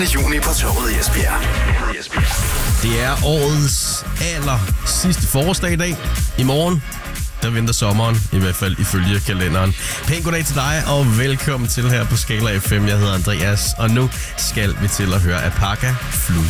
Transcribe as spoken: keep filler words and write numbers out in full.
juni på Torvet i Esbjerg. Det er årets aller sidste forårsdag i dag. I morgen, der venter sommeren, i hvert fald ifølge kalenderen. Pæn goddag til dig, og velkommen til her på Skala F M. Jeg hedder Andreas, og nu skal vi til at høre Apaka Flue.